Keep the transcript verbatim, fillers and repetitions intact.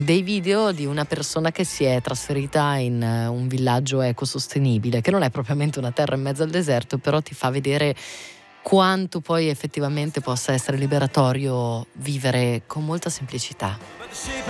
dei video di una persona che si è trasferita in eh, un villaggio ecosostenibile, che non è propriamente una terra in mezzo al deserto, però ti fa vedere quanto poi effettivamente possa essere liberatorio vivere con molta semplicità.